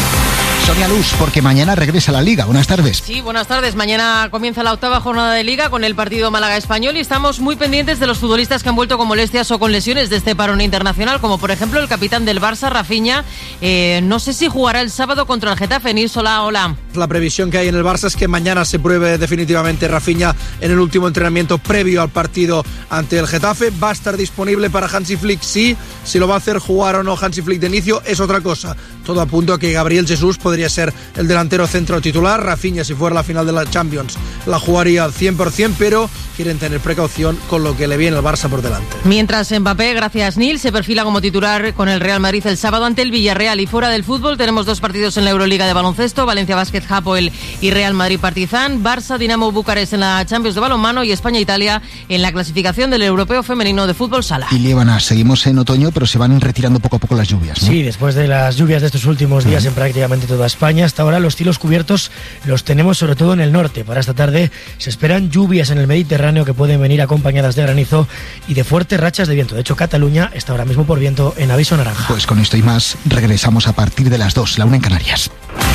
Sonia Luz, porque mañana regresa a la Liga. Buenas tardes. Sí, buenas tardes. Mañana comienza la 8ª jornada de Liga con el partido Málaga-Español y estamos muy pendientes de los futbolistas que han vuelto con molestias o con lesiones de este parón internacional, como por ejemplo el capitán del Barça, Rafinha. No sé si jugará el sábado contra el Getafe. Nils, hola. La previsión que hay en el Barça es que mañana se pruebe definitivamente Rafinha en el último entrenamiento previo al partido ante el Getafe. Va a estar disponible para Hansi Flick, sí. Si lo va a hacer jugar o no Hansi Flick de inicio es otra cosa. Todo apunta a que Gabriel Jesús podría podría ser el delantero centro titular. Rafinha, si fuera la final de la Champions, la jugaría al 100%, pero quieren tener precaución con lo que le viene al Barça por delante. Mientras Mbappé, gracias Neil, se perfila como titular con el Real Madrid el sábado ante el Villarreal. Y fuera del fútbol tenemos 2 partidos en la Euroliga de baloncesto: Valencia Basket Hapoel y Real Madrid Partizan, Barça Dinamo Bucarest en la Champions de balonmano y España-Italia en la clasificación del Europeo Femenino de Fútbol Sala. Y Líbana, seguimos en otoño, pero se van retirando poco a poco las lluvias, ¿no? Sí, después de las lluvias de estos últimos días en prácticamente toda España, hasta ahora los cielos cubiertos los tenemos sobre todo en el norte. Para esta tarde se esperan lluvias en el Mediterráneo que pueden venir acompañadas de granizo y de fuertes rachas de viento. De hecho, Cataluña está ahora mismo por viento en aviso naranja. Pues con esto y más regresamos a partir de las 2, la 1 en Canarias.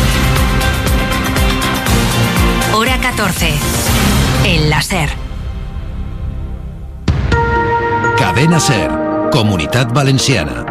Hora 14. El láser. Cadena SER, Comunitat Valenciana.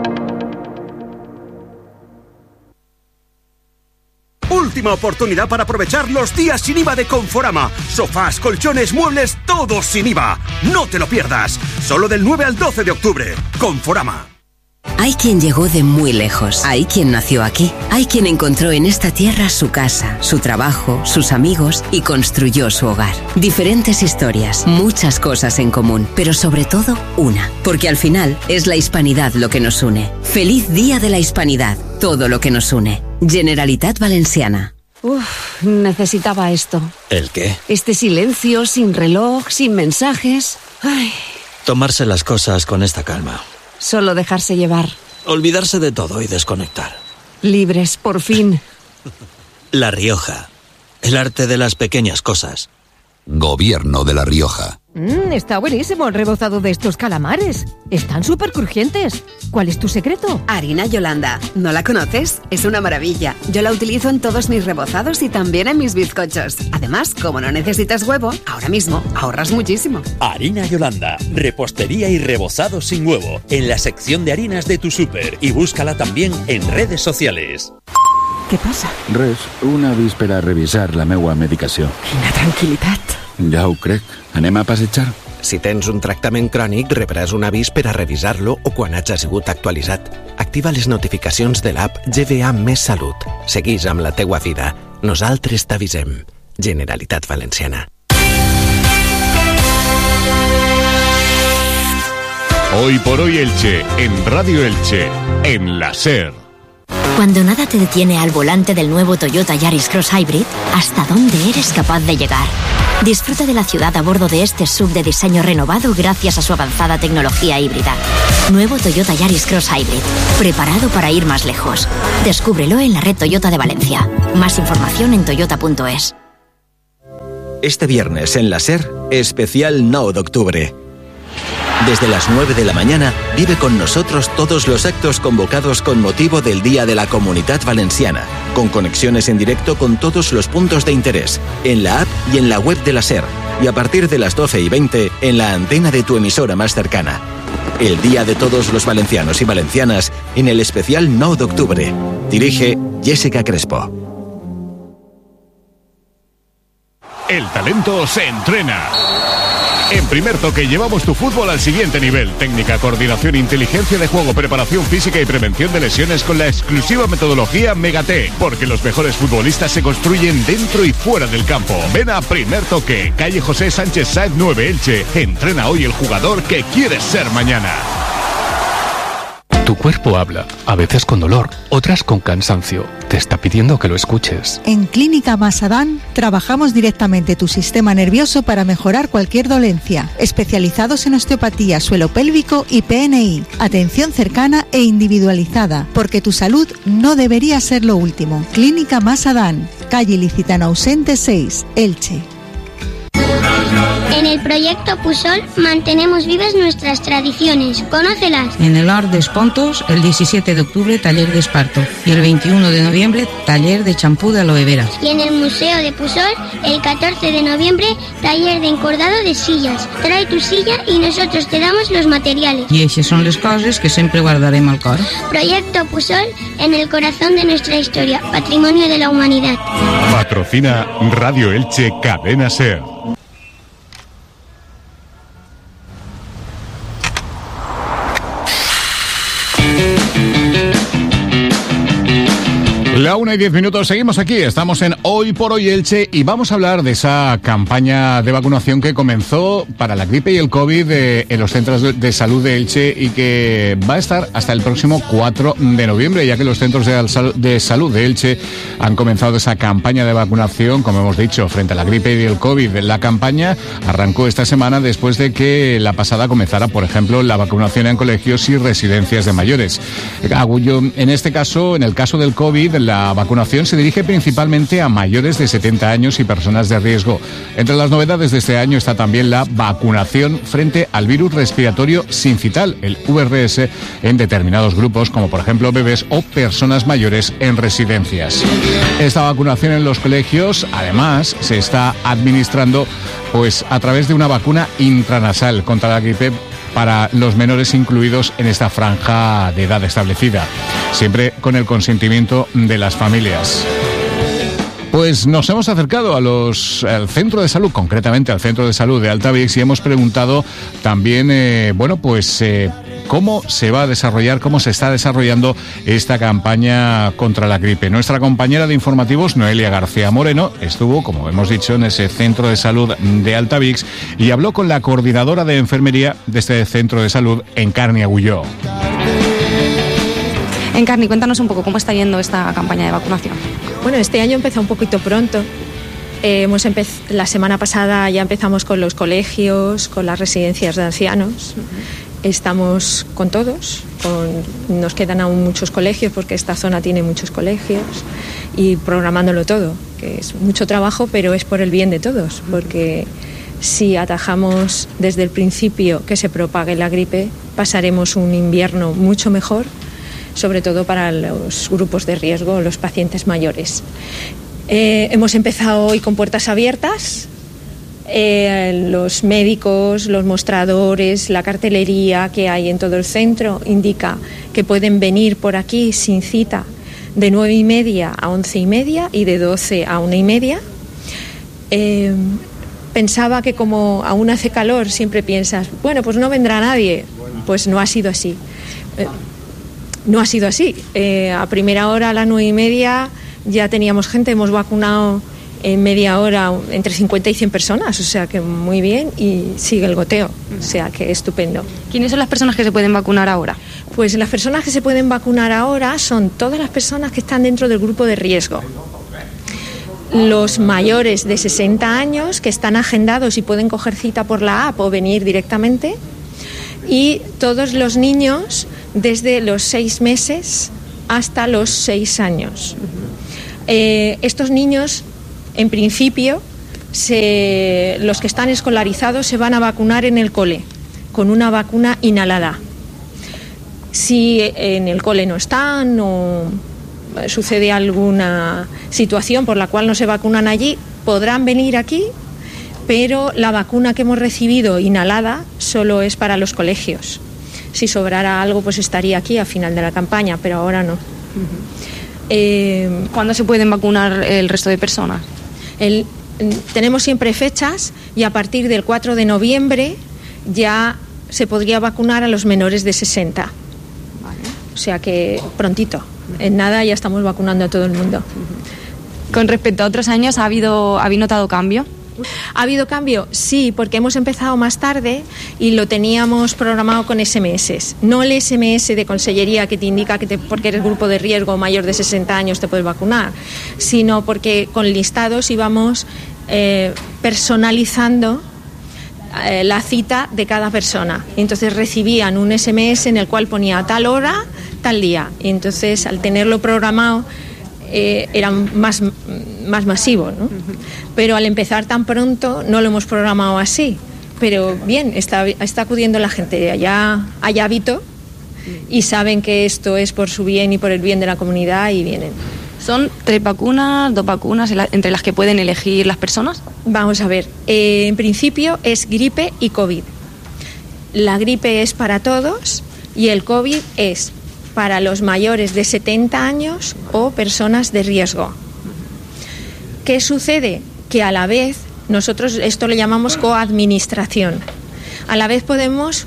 Última oportunidad para aprovechar los días sin IVA de Conforama. Sofás, colchones, muebles, todos sin IVA. No te lo pierdas. Solo del 9 al 12 de octubre. Conforama. Hay quien llegó de muy lejos, hay quien nació aquí, hay quien encontró en esta tierra su casa, su trabajo, sus amigos y construyó su hogar. Diferentes historias, muchas cosas en común, pero sobre todo una, porque al final es la hispanidad lo que nos une. Feliz Día de la Hispanidad, todo lo que nos une. Generalitat Valenciana. Necesitaba esto. ¿El qué? Este silencio, sin reloj, sin mensajes. Ay. Tomarse las cosas con esta calma. Solo dejarse llevar. Olvidarse de todo y desconectar. Libres, por fin. La Rioja. El arte de las pequeñas cosas. Gobierno de La Rioja. Está buenísimo el rebozado de estos calamares. Están súper crujientes. ¿Cuál es tu secreto? Harina Yolanda. ¿No la conoces? Es una maravilla. Yo la utilizo en todos mis rebozados y también en mis bizcochos. Además, como no necesitas huevo, ahora mismo ahorras muchísimo. Harina Yolanda. Repostería y rebozado sin huevo. En la sección de harinas de tu súper. Y búscala también en redes sociales. Què passa? Res, un avís per a revisar la meua medicació. Quina tranquil·litat. Ja ho crec. Anem a passejar? Si tens un tractament crònic, rebràs un avís per a revisar-lo o quan hagi sigut actualitzat. Activa les notificacions de l'app GVA Més Salut. Seguís amb la teua vida. Nosaltres t'avisem. Generalitat Valenciana. Hoy por hoy Elche, en Radio Elche, en la SER. Cuando nada te detiene al volante del nuevo Toyota Yaris Cross Hybrid, ¿hasta dónde eres capaz de llegar? Disfruta de la ciudad a bordo de este SUV de diseño renovado gracias a su avanzada tecnología híbrida. Nuevo Toyota Yaris Cross Hybrid, preparado para ir más lejos. Descúbrelo en la red Toyota de Valencia. Más información en toyota.es. Este viernes en la SER, especial 9 de octubre. Desde las 9 de la mañana, vive con nosotros todos los actos convocados con motivo del Día de la Comunitat Valenciana, con conexiones en directo con todos los puntos de interés, en la app y en la web de la SER, y a partir de las 12:20 en la antena de tu emisora más cercana. El Día de todos los valencianos y valencianas en el especial 9 de octubre. Dirige Jessica Crespo. El talento se entrena. En Primer Toque llevamos tu fútbol al siguiente nivel. Técnica, coordinación, inteligencia de juego, preparación física y prevención de lesiones con la exclusiva metodología Megate. Porque los mejores futbolistas se construyen dentro y fuera del campo. Ven a Primer Toque, calle José Sánchez Sáez 9, Elche. Entrena hoy el jugador que quieres ser mañana. Tu cuerpo habla, a veces con dolor, otras con cansancio. Te está pidiendo que lo escuches. En Clínica Masadán trabajamos directamente tu sistema nervioso para mejorar cualquier dolencia. Especializados en osteopatía, suelo pélvico y PNI. Atención cercana e individualizada, porque tu salud no debería ser lo último. Clínica Masadán, calle Licitano Ausente 6, Elche. En el proyecto Pusol mantenemos vivas nuestras tradiciones. Conócelas. En el Hort d'Espontos, el 17 de octubre, taller de esparto. Y el 21 de noviembre, taller de champú de aloe vera. Y en el Museo de Pusol, el 14 de noviembre, taller de encordado de sillas. Trae tu silla y nosotros te damos los materiales. Y esas son las cosas que siempre guardarem al cor. Proyecto Pusol en el corazón de nuestra historia, patrimonio de la humanidad. Patrocina Radio Elche Cadena SER. La 1:10, seguimos aquí, estamos en Hoy por Hoy Elche y vamos a hablar de esa campaña de vacunación que comenzó para la gripe y el COVID en los centros de salud de Elche y que va a estar hasta el próximo 4 de noviembre, ya que los centros de salud de Elche han comenzado esa campaña de vacunación, como hemos dicho, frente a la gripe y el COVID. La campaña arrancó esta semana después de que la pasada comenzara, por ejemplo, la vacunación en colegios y residencias de mayores. En este caso, en el caso del COVID, la vacunación se dirige principalmente a mayores de 70 años y personas de riesgo. Entre las novedades de este año está también la vacunación frente al virus respiratorio sincital, el VRS, en determinados grupos, como por ejemplo bebés o personas mayores en residencias. Esta vacunación en los colegios, además, se está administrando a través de una vacuna intranasal contra la gripe para los menores incluidos en esta franja de edad establecida, siempre con el consentimiento de las familias. Pues nos hemos acercado al centro de salud, concretamente al centro de salud de Altavix, y hemos preguntado también, cómo se va a desarrollar, cómo se está desarrollando esta campaña contra la gripe. Nuestra compañera de informativos, Noelia García Moreno, estuvo, como hemos dicho, en ese centro de salud de Altavix y habló con la coordinadora de enfermería de este centro de salud, Encarni Agulló. Encarni, cuéntanos un poco cómo está yendo esta campaña de vacunación. Bueno, este año empezó un poquito pronto. La semana pasada ya empezamos con los colegios, con las residencias de ancianos. Estamos con todos, nos quedan aún muchos colegios porque esta zona tiene muchos colegios y programándolo todo, que es mucho trabajo, pero es por el bien de todos, porque si atajamos desde el principio que se propague la gripe, pasaremos un invierno mucho mejor, sobre todo para los grupos de riesgo, los pacientes mayores. Hemos empezado hoy con puertas abiertas. Los médicos, los mostradores, la cartelería que hay en todo el centro indica que pueden venir por aquí sin cita de 9:30 a 11:30 y de 12 a 1:30. Pensaba que como aún hace calor siempre piensas, bueno, pues no vendrá nadie. Pues no ha sido así. No ha sido así. A primera hora, a las 9:30, ya teníamos gente, hemos vacunado en media hora entre 50 y 100 personas, o sea que muy bien, y sigue el goteo, o sea que estupendo. ¿Quiénes son las personas que se pueden vacunar ahora? Pues las personas que se pueden vacunar ahora son todas las personas que están dentro del grupo de riesgo. Los mayores de 60 años que están agendados y pueden coger cita por la app o venir directamente, y todos los niños desde los 6 meses hasta los 6 años. Estos niños, en principio, los que están escolarizados se van a vacunar en el cole con una vacuna inhalada. Si en el cole no están o sucede alguna situación por la cual no se vacunan allí, podrán venir aquí, pero la vacuna que hemos recibido inhalada solo es para los colegios. Si sobrara algo, pues estaría aquí a final de la campaña, pero ahora no. ¿Cuándo se pueden vacunar el resto de personas? Tenemos siempre fechas y a partir del 4 de noviembre ya se podría vacunar a los menores de 60. Vale. O sea que prontito. En nada ya estamos vacunando a todo el mundo. Con respecto a otros años, ¿habéis notado cambio? ¿Ha habido cambio? Sí, porque hemos empezado más tarde y lo teníamos programado con SMS. No el SMS de Consellería que te indica que porque eres grupo de riesgo mayor de 60 años te puedes vacunar, sino porque con listados íbamos personalizando la cita de cada persona. Entonces recibían un SMS en el cual ponía tal hora, tal día. Y entonces al tenerlo programado era más masivo, ¿no? Pero al empezar tan pronto no lo hemos programado así. Pero bien, está acudiendo la gente de allá, hay hábito y saben que esto es por su bien y por el bien de la comunidad y vienen. ¿Son 3 vacunas, 2 vacunas entre las que pueden elegir las personas? Vamos a ver, en principio es gripe y COVID. La gripe es para todos y el COVID es para los mayores de 70 años o personas de riesgo. ¿Qué sucede? Que a la vez, nosotros esto le llamamos coadministración. A la vez podemos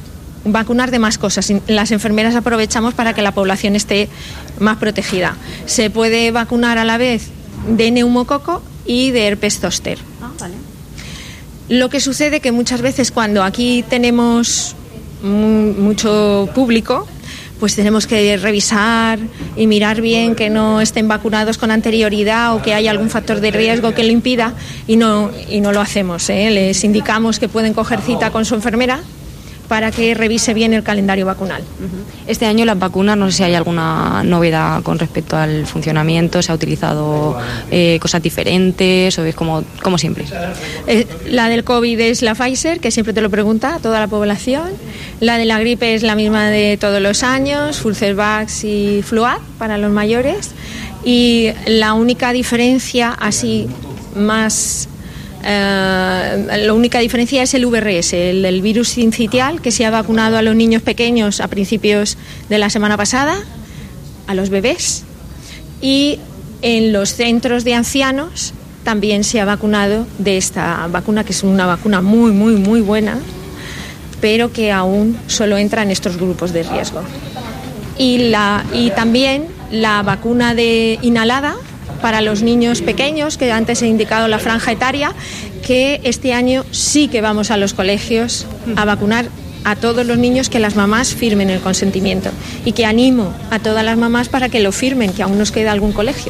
vacunar de más cosas. Las enfermeras aprovechamos para que la población esté más protegida. Se puede vacunar a la vez de neumococo y de herpes zóster. Vale. Lo que sucede que muchas veces cuando aquí tenemos mucho público, pues tenemos que revisar y mirar bien que no estén vacunados con anterioridad o que haya algún factor de riesgo que lo impida y no lo hacemos. Les indicamos que pueden coger cita con su enfermera para que revise bien el calendario vacunal. Este año las vacunas, no sé si hay alguna novedad con respecto al funcionamiento, se ha utilizado cosas diferentes o es como siempre. La del COVID es la Pfizer, que siempre te lo pregunta a toda la población. La de la gripe es la misma de todos los años, Fulcervax y Fluad para los mayores. Y la única diferencia así más... la única diferencia es el VRS, el virus sincitial, que se ha vacunado a los niños pequeños a principios de la semana pasada, a los bebés, y en los centros de ancianos también se ha vacunado de esta vacuna, que es una vacuna muy, muy, muy buena, pero que aún solo entra en estos grupos de riesgo. Y también la vacuna de inhalada para los niños pequeños, que antes he indicado la franja etaria, que este año sí que vamos a los colegios a vacunar a todos los niños, que las mamás firmen el consentimiento, y que animo a todas las mamás para que lo firmen, que aún nos queda algún colegio.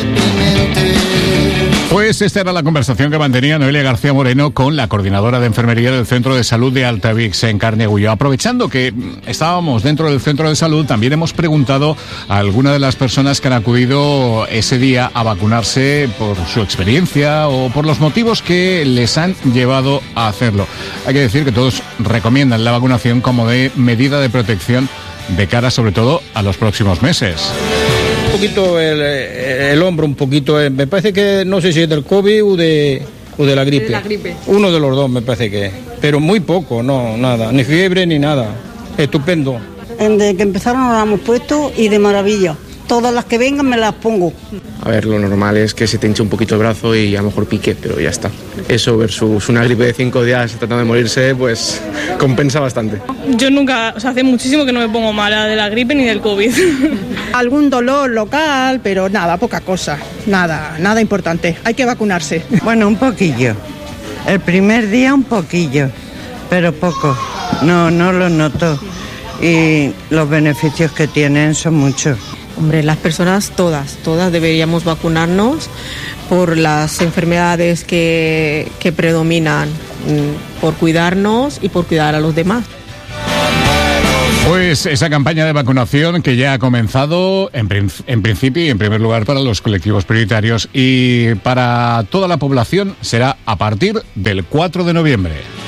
Pues esta era la conversación que mantenía Noelia García Moreno con la coordinadora de enfermería del Centro de Salud de Altavix en Carnegullo. Aprovechando que estábamos dentro del Centro de Salud, también hemos preguntado a algunas de las personas que han acudido ese día a vacunarse por su experiencia o por los motivos que les han llevado a hacerlo. Hay que decir que todos recomiendan la vacunación como de medida de protección de cara sobre todo a los próximos meses. Un poquito el hombro, un poquito, me parece que no sé si es del COVID o de la gripe. De la gripe. Uno de los dos me parece que es, pero muy poco, no, nada, ni fiebre ni nada, estupendo. Desde que empezaron nos la hemos puesto y de maravilla. Todas las que vengan me las pongo. A ver, lo normal es que se te hinche un poquito el brazo y a lo mejor pique, pero ya está. Eso versus una gripe de 5 días tratando de morirse, pues compensa bastante. Yo nunca, hace muchísimo que no me pongo mala de la gripe ni del COVID. Algún dolor local, pero nada, poca cosa. Nada importante. Hay que vacunarse. Bueno, un poquillo. El primer día un poquillo, pero poco. No lo noto. Y los beneficios que tienen son muchos. Hombre, las personas todas deberíamos vacunarnos por las enfermedades que predominan, por cuidarnos y por cuidar a los demás. Pues esa campaña de vacunación que ya ha comenzado en principio y en primer lugar para los colectivos prioritarios y para toda la población será a partir del 4 de noviembre.